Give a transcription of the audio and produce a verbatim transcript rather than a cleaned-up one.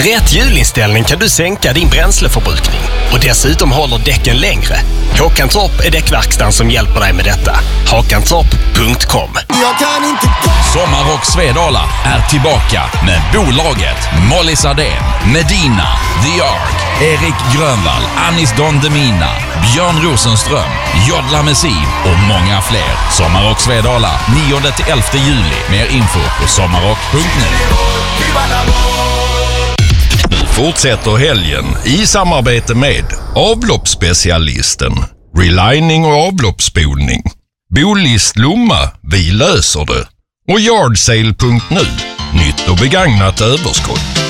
rätt hjulinställning kan du sänka din bränsleförbrukning. Och dessutom håller däcken längre. Håkantorp är däckverkstan som hjälper dig med detta. hakantorp punkt com. Sommarrock Svedala är tillbaka med bolaget Molly Sardén, Medina, The Ark, Erik Grönvall, Anis Don Demina, Björn Rosenström, Jodla Messi och många fler. Sommarrock Svedala nionde till elfte juli. Mer info på sommarrock punkt nu. Nu fortsätter helgen i samarbete med avloppsspecialisten, relining och avloppsspolning, Bolist Lomma, vi löser det, och yardsale punkt nu, nytt och begagnat överskott.